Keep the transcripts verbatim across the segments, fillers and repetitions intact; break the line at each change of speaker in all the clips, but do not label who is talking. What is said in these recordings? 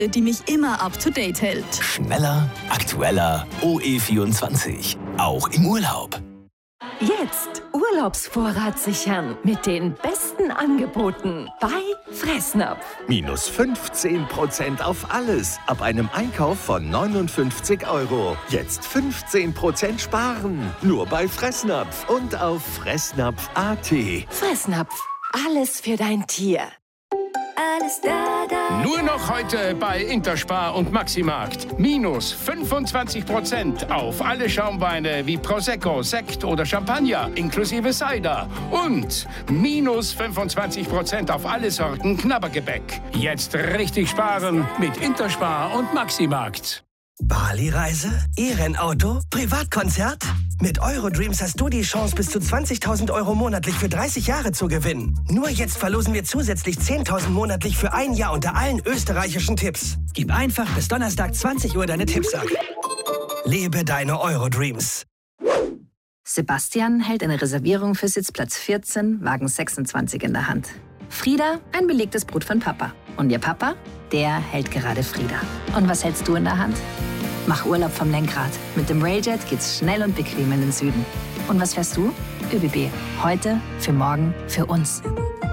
die mich immer up to date hält.
Schneller, aktueller, O E vierundzwanzig. Auch im Urlaub.
Jetzt Urlaubsvorrat sichern mit den besten Angeboten bei Fressnapf.
Minus fünfzehn Prozent auf alles ab einem Einkauf von neunundfünfzig Euro. Jetzt fünfzehn Prozent sparen. Nur bei Fressnapf und auf fressnapf punkt a t.
Fressnapf. Alles für dein Tier.
Alles da, da.
Nur noch heute bei Interspar und Maximarkt. Minus fünfundzwanzig Prozent auf alle Schaumweine wie Prosecco, Sekt oder Champagner inklusive Cider. Und minus fünfundzwanzig Prozent auf alle Sorten Knabbergebäck. Jetzt richtig sparen mit Interspar und Maximarkt.
Bali-Reise? E-Rennauto? Privatkonzert? Mit Eurodreams hast du die Chance, bis zu zwanzigtausend Euro monatlich für dreißig Jahre zu gewinnen. Nur jetzt verlosen wir zusätzlich zehntausend monatlich für ein Jahr unter allen österreichischen Tipps. Gib einfach bis Donnerstag zwanzig Uhr deine Tipps ab. Lebe deine Eurodreams.
Sebastian hält eine Reservierung für Sitzplatz vierzehn, Wagen sechsundzwanzig in der Hand. Frieda ein belegtes Brot von Papa. Und ihr Papa, der hält gerade Frieda. Und was hältst du in der Hand? Mach Urlaub vom Lenkrad. Mit dem Railjet geht's schnell und bequem in den Süden. Und was fährst du? ÖBB. Heute, für morgen, für uns.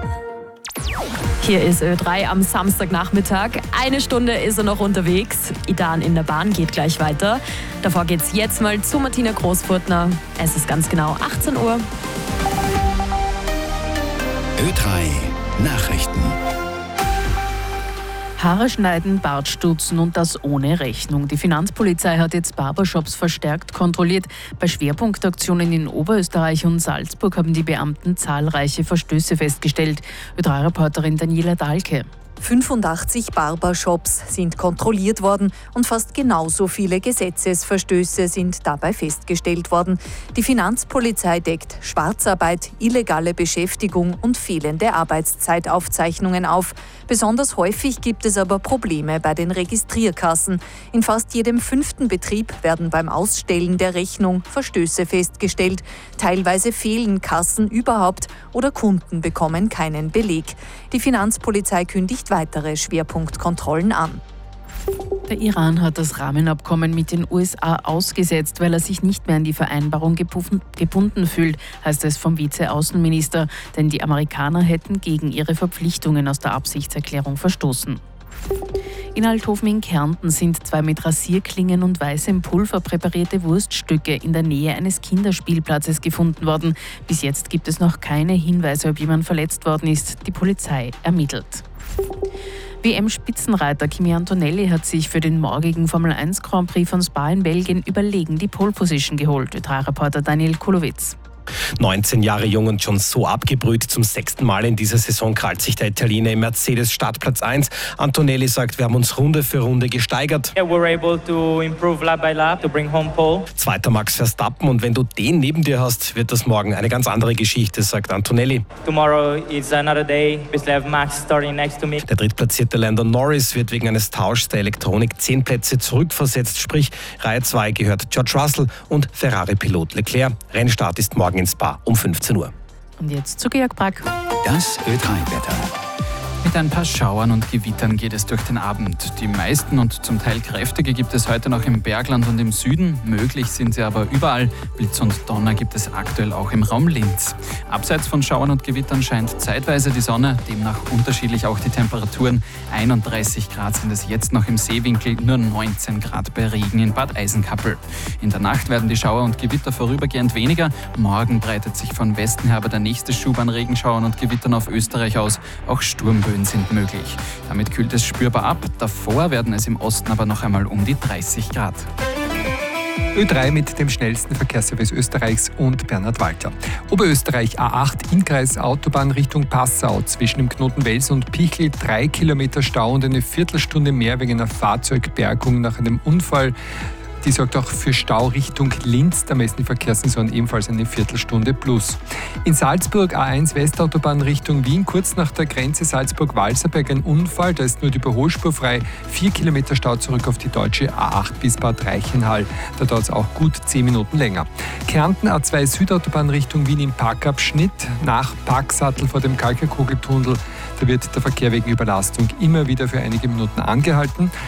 Hier ist Ö drei am Samstagnachmittag. Eine Stunde ist er noch unterwegs. Idan in der Bahn geht gleich weiter. Davor geht's jetzt mal zu Martina Großfurtner. Es ist ganz genau achtzehn Uhr.
Ö drei Nachrichten.
Haare schneiden, Bart stutzen und das ohne Rechnung. Die Finanzpolizei hat jetzt Barbershops verstärkt kontrolliert. Bei Schwerpunktaktionen in Oberösterreich und Salzburg haben die Beamten zahlreiche Verstöße festgestellt. Ö drei Reporterin Daniela Dahlke.
fünfundachtzig Barbershops sind kontrolliert worden und fast genauso viele Gesetzesverstöße sind dabei festgestellt worden. Die Finanzpolizei deckt Schwarzarbeit, illegale Beschäftigung und fehlende Arbeitszeitaufzeichnungen auf. Besonders häufig gibt es aber Probleme bei den Registrierkassen. In fast jedem fünften Betrieb werden beim Ausstellen der Rechnung Verstöße festgestellt. Teilweise fehlen Kassen überhaupt oder Kunden bekommen keinen Beleg. Die Finanzpolizei kündigt weitere Schwerpunktkontrollen an.
Der Iran hat das Rahmenabkommen mit den U S A ausgesetzt, weil er sich nicht mehr an die Vereinbarung gebunden fühlt, heißt es vom Vize-Außenminister. Denn die Amerikaner hätten gegen ihre Verpflichtungen aus der Absichtserklärung verstoßen. In Althofen in Kärnten sind zwei mit Rasierklingen und weißem Pulver präparierte Wurststücke in der Nähe eines Kinderspielplatzes gefunden worden. Bis jetzt gibt es noch keine Hinweise, ob jemand verletzt worden ist. Die Polizei ermittelt. W M-Spitzenreiter Kimi Antonelli hat sich für den morgigen Formel eins Grand Prix von Spa in Belgien überlegen die Pole Position geholt. Ö drei Reporter Daniel Kulowitz.
neunzehn Jahre jung und schon so abgebrüht. Zum sechsten Mal in dieser Saison krallt sich der Italiener im Mercedes Startplatz eins. Antonelli sagt, wir haben uns Runde für Runde gesteigert.
Yeah, we're able to improve lap by lap to bring home pole.
Zweiter Max Verstappen, und wenn du den neben dir hast, wird das morgen eine ganz andere Geschichte, sagt Antonelli.
Tomorrow is another day. We still have Max starting next to me.
Der drittplatzierte Lando Norris wird wegen eines Tauschs der Elektronik zehn Plätze zurückversetzt, sprich Reihe zwei gehört George Russell und Ferrari-Pilot Leclerc. Rennstart ist morgen in Spa um fünfzehn Uhr.
Und jetzt zu Georg Brack.
Das Ö drei Wetter.
Mit ein paar Schauern und Gewittern geht es durch den Abend. Die meisten und zum Teil kräftige gibt es heute noch im Bergland und im Süden. Möglich sind sie aber überall. Blitz und Donner gibt es aktuell auch im Raum Linz. Abseits von Schauern und Gewittern scheint zeitweise die Sonne, demnach unterschiedlich auch die Temperaturen. einunddreißig Grad sind es jetzt noch im Seewinkel, nur neunzehn Grad bei Regen in Bad Eisenkappel. In der Nacht werden die Schauer und Gewitter vorübergehend weniger. Morgen breitet sich von Westen her aber der nächste Schub an Regenschauern und Gewittern auf Österreich aus. Auch Sturmböen sind möglich. Damit kühlt es spürbar ab. Davor werden es im Osten aber noch einmal um die dreißig Grad.
Ö drei mit dem schnellsten Verkehrsservice Österreichs und Bernhard Walter. Oberösterreich A acht, Innkreis Autobahn Richtung Passau. Zwischen dem Knoten Wels und Pichel drei Kilometer Stau und eine Viertelstunde mehr wegen einer Fahrzeugbergung nach einem Unfall. Die sorgt auch für Stau Richtung Linz. Da messen die Verkehrssensoren ebenfalls eine Viertelstunde plus. In Salzburg A eins Westautobahn Richtung Wien, kurz nach der Grenze Salzburg-Walserberg ein Unfall. Da ist nur die Überholspur frei. Vier Kilometer Stau zurück auf die deutsche A acht bis Bad Reichenhall. Da dauert es auch gut zehn Minuten länger. Kärnten A zwei Südautobahn Richtung Wien im Parkabschnitt. Nach Parksattel vor dem Kalkerkugeltunnel. Da wird der Verkehr wegen Überlastung immer wieder für einige Minuten angehalten.